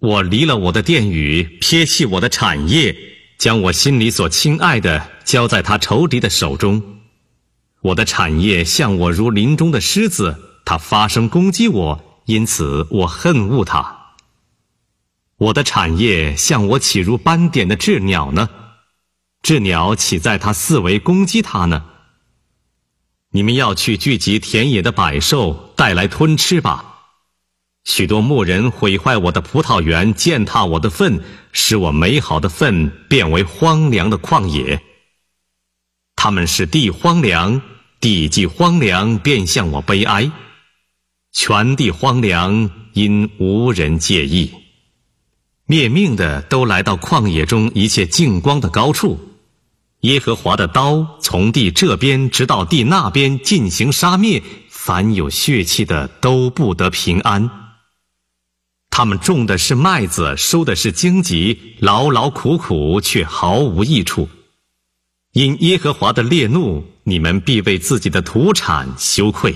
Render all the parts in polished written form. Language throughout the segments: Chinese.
我离了我的殿宇，撇弃我的产业，将我心里所亲爱的交在他仇敌的手中。我的产业向我如林中的狮子，他发声攻击我，因此我恨恶他。我的产业向我岂如斑点的鸷鸟呢？鸷鸟岂在他四围攻击他呢？你们要去聚集田野的百兽，带来吞吃吧。许多牧人毁坏我的葡萄园，践踏我的粪，使我美好的粪变为荒凉的旷野。他们使地荒凉，地既荒凉，便向我悲哀。全地荒凉，因无人介意。灭命的都来到旷野中一切净光的高处。耶和华的刀从地这边直到地那边进行杀灭，凡有血气的都不得平安。他们种的是麦子，收的是荆棘，劳劳苦苦，却毫无益处。因耶和华的烈怒，你们必为自己的土产羞愧。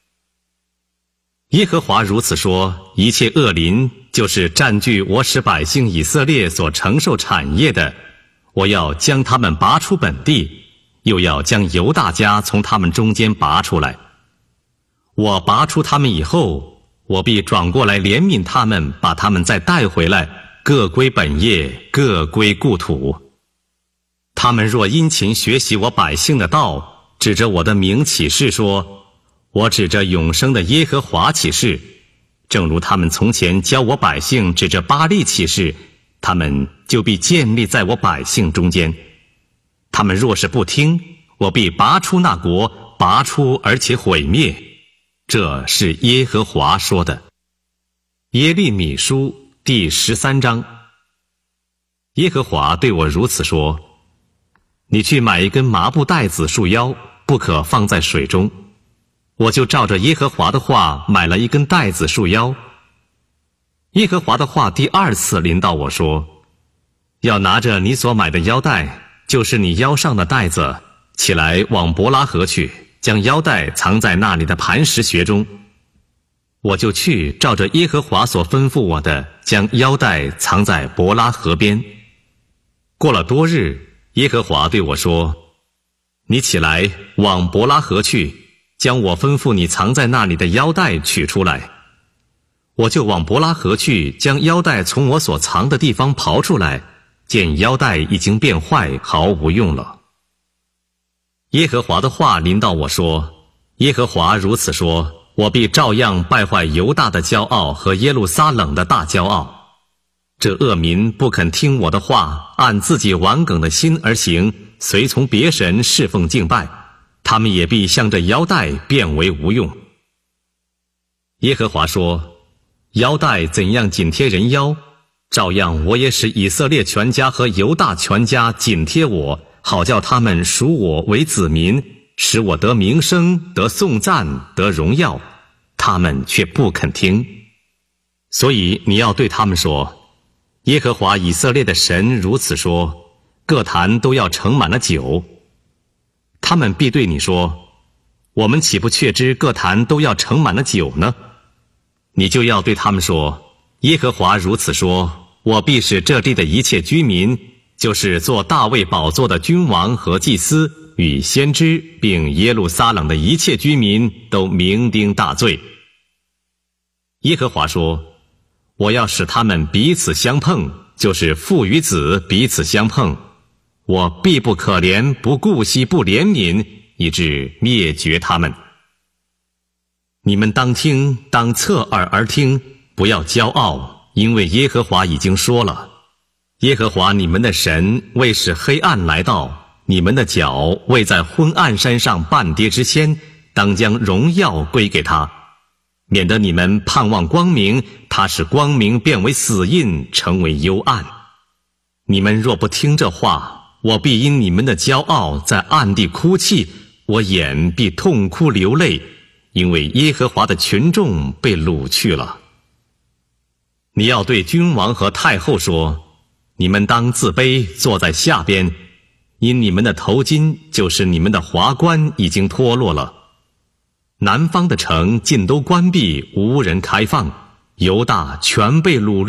耶和华如此说：一切恶邻，就是占据我使百姓以色列所承受产业的，我要将他们拔出本地，又要将犹大家从他们中间拔出来。我拔出他们以后，我必转过来怜悯他们，把他们再带回来，各归本业，各归故土。他们若殷勤学习我百姓的道，指着我的名起誓说，我指着永生的耶和华起誓，正如他们从前教我百姓指着巴力起誓，他们就必建立在我百姓中间。他们若是不听，我必拔出那国，拔出而且毁灭。这是耶和华说的。耶利米书第13章。耶和华对我如此说：你去买一根麻布带子束腰，不可放在水中。我就照着耶和华的话买了一根带子束腰。耶和华的话第二次临到我说：要拿着你所买的腰带，就是你腰上的带子，起来往伯拉河去，将腰带藏在那里的磐石穴中。我就去照着耶和华所吩咐我的，将腰带藏在伯拉河边。过了多日，耶和华对我说：你起来往伯拉河去，将我吩咐你藏在那里的腰带取出来。我就往伯拉河去，将腰带从我所藏的地方刨出来，见腰带已经变坏，毫无用了。耶和华的话临到我说：耶和华如此说，我必照样败坏犹大的骄傲和耶路撒冷的大骄傲。这恶民不肯听我的话，按自己顽梗的心而行，随从别神侍奉敬拜，他们也必向这腰带变为无用。耶和华说：腰带怎样紧贴人腰，照样我也使以色列全家和犹大全家紧贴我，好叫他们属我为子民，使我得名声，得颂赞，得荣耀。他们却不肯听。所以你要对他们说：耶和华以色列的神如此说，各坛都要盛满了酒。他们必对你说：我们岂不确知各坛都要盛满了酒呢？你就要对他们说：耶和华如此说，我必使这地的一切居民，就是坐大卫宝座的君王和祭司与先知，并耶路撒冷的一切居民，都酩酊大醉。耶和华说：我要使他们彼此相碰，就是父与子彼此相碰。我必不可怜，不顾惜，不怜悯，以致灭绝他们。你们当听，当侧耳而听，不要骄傲，因为耶和华已经说了。耶和华你们的神为使黑暗来到，你们的脚未在昏暗山上半跌之先，当将荣耀归给他，免得你们盼望光明，他使光明变为死印，成为幽暗。你们若不听这话，我必因你们的骄傲在暗地哭泣，我眼必痛哭流泪，因为耶和华的群众被掳去了。你要对君王和太后说：你们当自卑，坐在下边，因你们的头巾，就是你们的华冠，已经脱落了。南方的城尽都关闭，无人开放，犹大全被掳